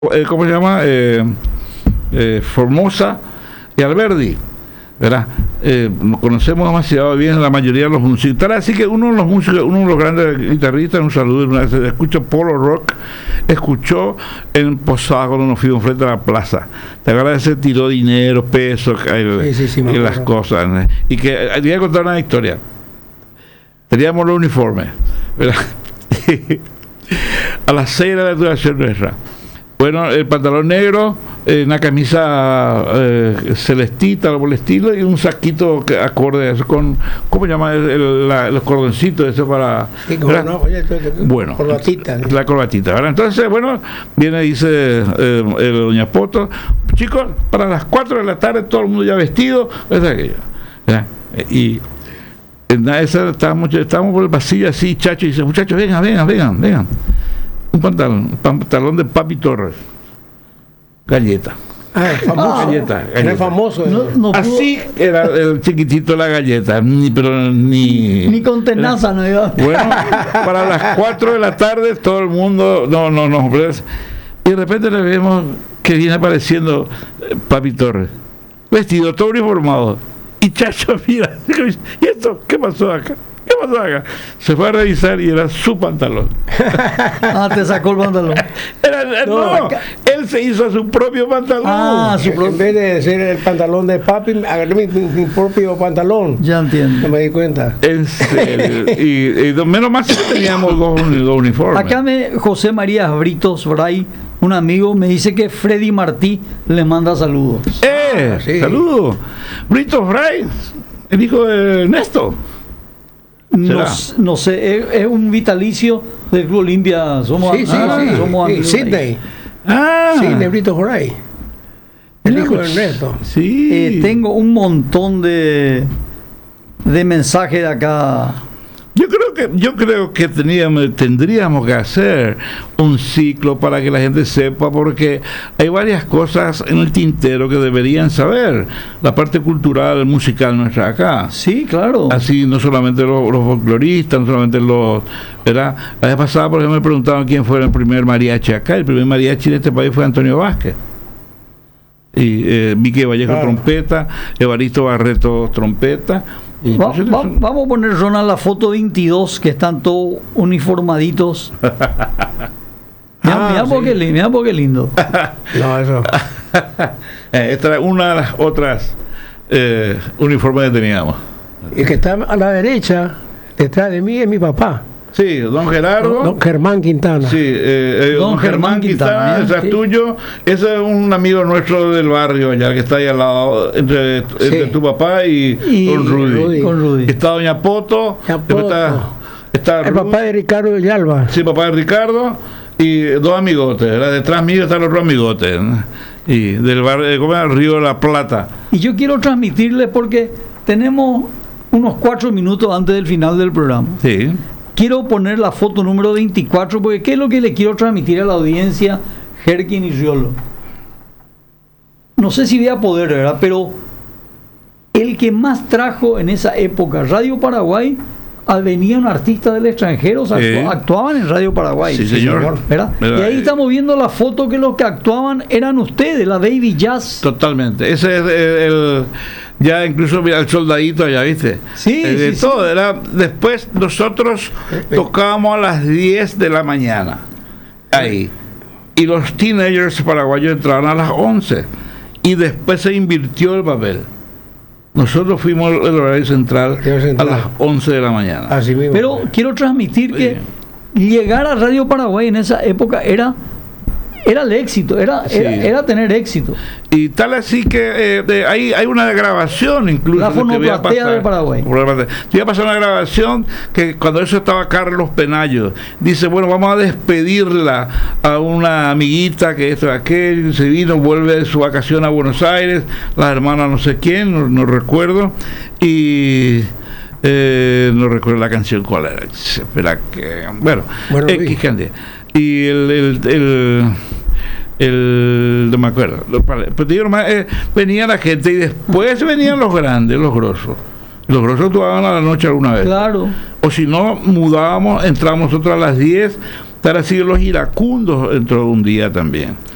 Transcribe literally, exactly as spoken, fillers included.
eh, ¿cómo se llama? Eh, eh, Formosa y Alberdi, ¿verdad? Eh, nos conocemos demasiado bien la mayoría de los músicos. Tal así que uno de los músicos, uno de los grandes guitarristas, un saludo, una vez escucho Polo Rock, escuchó en Posada cuando nos fuimos frente a la plaza. Te acuerdas de ese tiró dinero, pesos, sí, sí, sí, y las cosas, ¿no? Y que te voy a contar una historia. Teníamos los uniformes, ¿verdad? A las seis de la duración nuestra. Bueno, el pantalón negro, eh, una camisa eh, celestita, algo por el estilo, y un saquito que acorde con, ¿cómo se llama? El, el, la, los cordoncitos, eso para... Sí, no, oye, bueno, corbatita, ¿no? La corbatita, ¿verdad? Entonces, bueno, viene y dice eh, el doña Poto, chicos, para las cuatro de la tarde todo el mundo ya vestido, es aquello, ¿verdad? Y en esa estábamos, estábamos por el pasillo así, Chacho, y dice, muchachos, vengan, vengan, vengan, vengan. Un pantalón, un pantalón de Papi Torres, galleta. Ah, famoso. Ah, galleta, galleta. Era famoso. No, no así pudo... era el chiquitito la galleta, ni, pero ni. Ni con tenaza, no iba. Bueno, para las cuatro de la tarde todo el mundo, no, no, no, y de repente le vemos que viene apareciendo Papi Torres, vestido todo uniformado. Y Chacho mira, ¿y esto qué pasó acá? ¿Qué pasó acá? Se fue a revisar y era su pantalón. Ah, te sacó el pantalón. Era, no, no, él se hizo su propio pantalón. Ah, su propio. En vez de ser el pantalón de papi, agarré mi, mi propio pantalón. Ya entiendo. No me di cuenta. En serio. y, y menos mal que teníamos dos, dos uniformes. Acá me José María Britos Bray, un amigo, me dice que Freddy Martí le manda saludos. ¡Eh! Ah, sí. Saludos. Britos Bray, el hijo de Ernesto. No, no sé, es, es un vitalicio del Club Olimpia. Somos, sí, sí, ah, sí, somos sí, Sydney. Ah, sí, Nebrito por ahí. El hijo de Ernesto. Sí. Eh, tengo un montón de de mensajes de acá. Yo creo que yo creo que teníamos, tendríamos que hacer un ciclo para que la gente sepa, porque hay varias cosas en el tintero que deberían saber. La parte cultural, musical nuestra acá. Sí, claro. Así, no solamente los, los folcloristas, no solamente los... ¿verdad? La vez pasada, por ejemplo, me preguntaban quién fue el primer mariachi acá. El primer mariachi en este país fue Antonio Vázquez. Y eh, Mique Vallejo, claro, trompeta, Evaristo Barreto, trompeta. Va, va, vamos a poner, Ronald, la foto veintidós, que están todos uniformaditos. Mira, ah, mira, sí. porque, mira porque lindo. No, eso. Esta es una de las otras eh, uniformes que teníamos. El que está a la derecha, detrás de mí, es mi papá. Sí, don Gerardo. Don Germán Quintana. Sí, eh, eh, don, don Germán, Germán Quintana, Quintana, ese es sí. tuyo. Ese es un amigo nuestro del barrio allá, que está ahí al lado, entre, entre sí. tu papá y, y don Rudy. Rudy. Con Rudy. Está doña Poto. Poto. Está, está el Rudy. Papá de Ricardo Villalba. Sí, papá de Ricardo. Y dos amigotes. ¿verdad? Detrás mío están los otros amigotes. ¿no? Y del barrio, ¿cómo es? El Río de la Plata. Y yo quiero transmitirles, porque tenemos unos cuatro minutos antes del final del programa. Sí. Quiero poner la foto número veinticuatro, porque ¿qué es lo que le quiero transmitir a la audiencia, Jerkin y Riolo? No sé si voy a poder, ¿verdad? Pero el que más trajo en esa época Radio Paraguay, venían artistas del extranjero, actu eh. actuaban en Radio Paraguay. Sí, señor. ¿verdad? ¿verdad? Y ahí estamos viendo la foto que los que actuaban eran ustedes, la Baby Jazz. Totalmente. Ese es el... el ya incluso mira el soldadito allá, ¿viste? Sí, eh, de sí, todo, sí. Era, después nosotros tocábamos a las diez de la mañana ahí, y los teenagers paraguayos entraban a las once, y después se invirtió el papel. Nosotros fuimos el horario central a las once de la mañana. Así mismo. Pero quiero transmitir que sí. llegar a Radio Paraguay en esa época era era el éxito, era, sí. era, era tener éxito. Y tal así que eh, de, hay, hay una grabación incluso. La fonoplatea de Paraguay. Yo iba a pasar una grabación que cuando eso estaba Carlos Penayo. Dice, bueno, vamos a despedirla a una amiguita que esto, aquel, se vino, vuelve de su vacación a Buenos Aires, la hermana no sé quién, no, no recuerdo, y... Eh, no recuerdo la canción cuál era. Espera que... Bueno, bueno X cantidad. Y el, el, el, el no me acuerdo, pero digo nomás, eh, venía la gente y después venían los grandes, los grosos. Los grosos actuaban a la noche alguna vez. Claro. O si no, mudábamos, entrábamos nosotros a las diez, estar así los iracundos entró un día también.